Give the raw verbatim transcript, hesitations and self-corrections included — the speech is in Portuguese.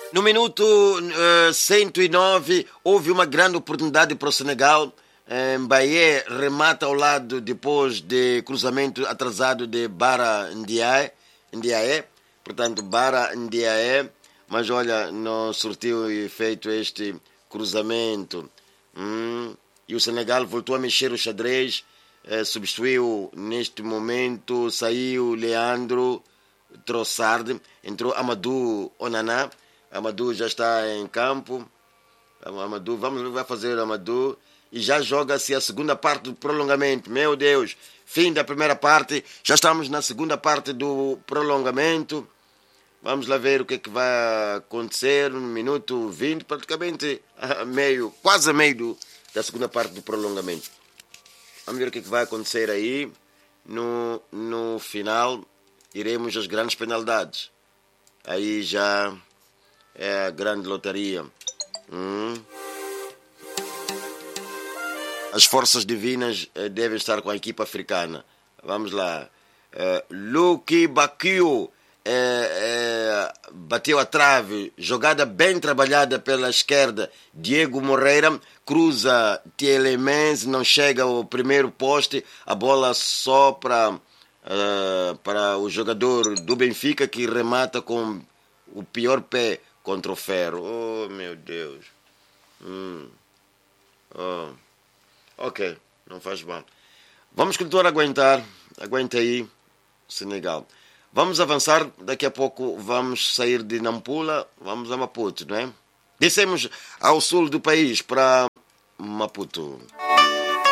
No minuto uh, cento e nove, houve uma grande oportunidade para o Senegal. Mbaye remata ao lado depois de cruzamento atrasado de Bara Ndiaye. Ndiaye. Portanto, Bara Ndiaye. Mas olha, não surtiu efeito este cruzamento. Hum. E o Senegal voltou a mexer o xadrez. Eh, substituiu neste momento, saiu Leandro Trossard, entrou Amadou Onana. Amadou já está em campo. Amadou, vamos vai fazer Amadou. E já joga-se a segunda parte do prolongamento. Meu Deus, fim da primeira parte. Já estamos na segunda parte do prolongamento. Vamos lá ver o que é que vai acontecer no minuto vinte, praticamente meio, quase a meio do, da segunda parte do prolongamento. Vamos ver o que é que vai acontecer aí. No, no final, iremos às grandes penalidades. Aí já é a grande lotaria. Hum. As forças divinas eh, devem estar com a equipa africana. Vamos lá. Eh, Luki Bakio eh, eh, bateu a trave. Jogada bem trabalhada pela esquerda. Diego Moreira cruza Tielemans, não chega ao primeiro poste. A bola sopra eh, para o jogador do Benfica, que remata com o pior pé contra o ferro. Oh, meu Deus. Hum. Oh. Ok, não faz mal. Vamos continuar a aguentar. Aguenta aí, Senegal. Vamos avançar. Daqui a pouco vamos sair de Nampula. Vamos a Maputo, não é? Descemos ao sul do país para Maputo.